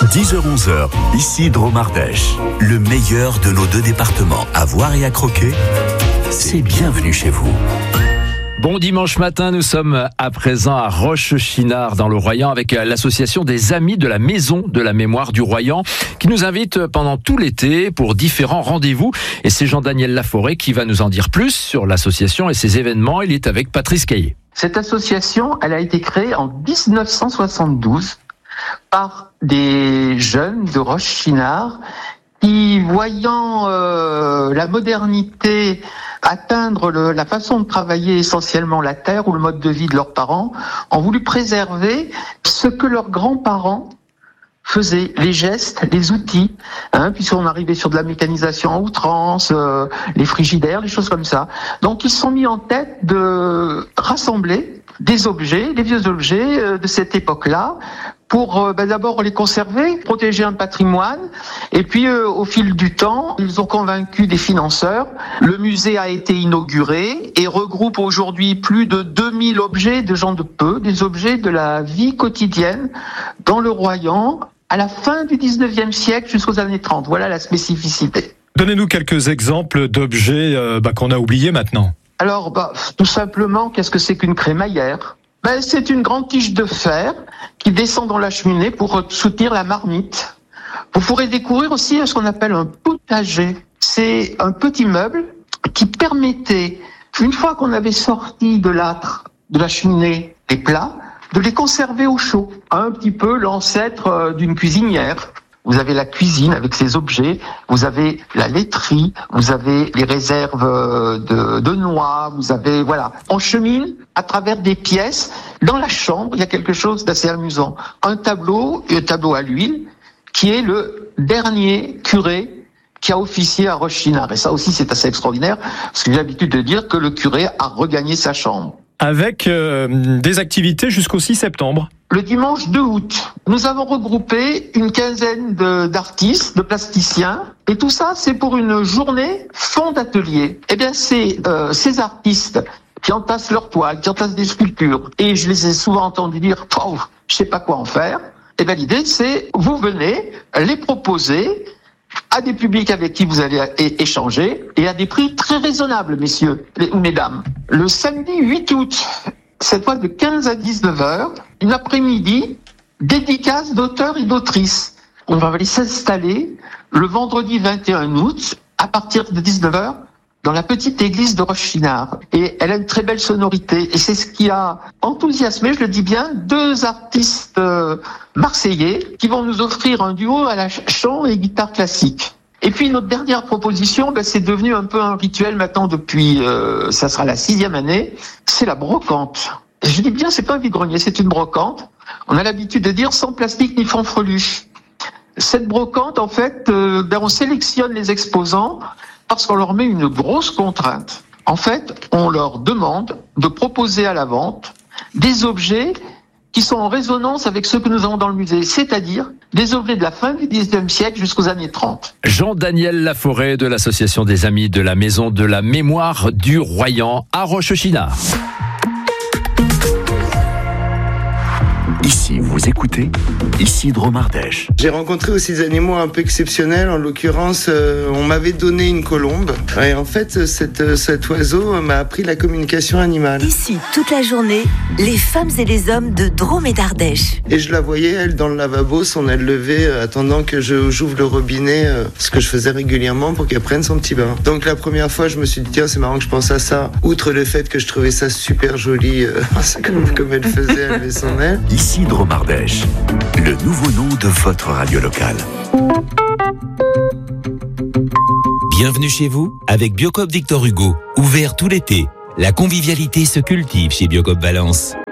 10h-11h, ici Dromardèche. Le meilleur de nos deux départements à voir et à croquer, c'est bienvenue chez vous. Bon dimanche matin, nous sommes à présent à Roche-Chinard dans le Royan avec l'association des Amis de la Maison de la Mémoire du Royan qui nous invite pendant tout l'été pour différents rendez-vous. Et c'est Jean-Daniel Laforêt qui va nous en dire plus sur l'association et ses événements. Il est avec Patrice Caillé. Cette association, elle a été créée en 1972 par des jeunes de Roche-Chinard qui, voyant la modernité atteindre la façon de travailler essentiellement la terre ou le mode de vie de leurs parents, ont voulu préserver ce que leurs grands-parents faisaient, les gestes, les outils, puisqu'on arrivait sur de la mécanisation à outrance, les frigidaires, les choses comme ça. Donc ils se sont mis en tête de rassembler des objets, les vieux objets de cette époque-là, pour d'abord les conserver, protéger un patrimoine, et puis au fil du temps, ils ont convaincu des financeurs. Le musée a été inauguré et regroupe aujourd'hui plus de 2000 objets de gens de peu, des objets de la vie quotidienne dans le Royan, à la fin du 19e siècle jusqu'aux années 30. Voilà la spécificité. Donnez-nous quelques exemples d'objets qu'on a oubliés maintenant. Alors, tout simplement, qu'est-ce que c'est qu'une crémaillère ? C'est une grande tige de fer qui descend dans la cheminée pour soutenir la marmite. Vous pourrez découvrir aussi ce qu'on appelle un potager. C'est un petit meuble qui permettait, une fois qu'on avait sorti de l'âtre, de la cheminée, les plats, de les conserver au chaud. Un petit peu l'ancêtre d'une cuisinière. Vous avez la cuisine avec ses objets, vous avez la laiterie, vous avez les réserves de noix, vous avez, voilà. On chemine à travers des pièces. Dans la chambre, il y a quelque chose d'assez amusant. Un tableau à l'huile, qui est le dernier curé qui a officié à Roche-Chinard. Et ça aussi, c'est assez extraordinaire, parce que j'ai l'habitude de dire que le curé a regagné sa chambre. Avec des activités jusqu'au 6 septembre. Le dimanche 2 août, nous avons regroupé une quinzaine d'artistes, de plasticiens, et tout ça, c'est pour une journée fond d'atelier. Eh bien, c'est ces artistes qui entassent leurs toiles, qui entassent des sculptures, et je les ai souvent entendus dire « je sais pas quoi en faire ». Eh bien, l'idée, c'est vous venez les proposer à des publics avec qui vous allez échanger et à des prix très raisonnables, messieurs ou mesdames. Le samedi 8 août, cette fois de 15 à 19h, une après-midi, dédicace d'auteurs et d'autrices. On va aller s'installer le vendredi 21 août à partir de 19h dans la petite église de Roche-Chinard. Et elle a une très belle sonorité. Et c'est ce qui a enthousiasmé, je le dis bien, 2 artistes marseillais qui vont nous offrir un duo à la chant et guitare classique. Et puis notre dernière proposition, c'est devenu un peu un rituel maintenant depuis, ça sera la 6e année, c'est la brocante. Et je dis bien, c'est pas un vide-grenier, c'est une brocante. On a l'habitude de dire sans plastique ni fanfreluche. Cette brocante, en fait, on sélectionne les exposants parce qu'on leur met une grosse contrainte. En fait, on leur demande de proposer à la vente des objets qui sont en résonance avec ceux que nous avons dans le musée, c'est-à-dire des objets de la fin du 19e siècle jusqu'aux années 30. Jean-Daniel Laforêt de l'association des Amis de la Maison de la Mémoire du Royan à Roche-Chinard. Ici, vous écoutez, ici Dromardèche. J'ai rencontré aussi des animaux un peu exceptionnels. En l'occurrence, on m'avait donné une colombe. Et en fait, cet oiseau m'a appris la communication animale. Ici, toute la journée, les femmes et les hommes de Drôme et d'Ardèche. Et je la voyais, elle, dans le lavabo, son aile levée, attendant que j'ouvre le robinet, ce que je faisais régulièrement pour qu'elle prenne son petit bain. Donc la première fois, je me suis dit, tiens, c'est marrant que je pense à ça. Outre le fait que je trouvais ça super joli, comme elle faisait, elle avait son aile. Ici Dromardèche, le nouveau nom de votre radio locale. Bienvenue chez vous avec Biocoop Victor Hugo. Ouvert tout l'été, la convivialité se cultive chez Biocoop Valence.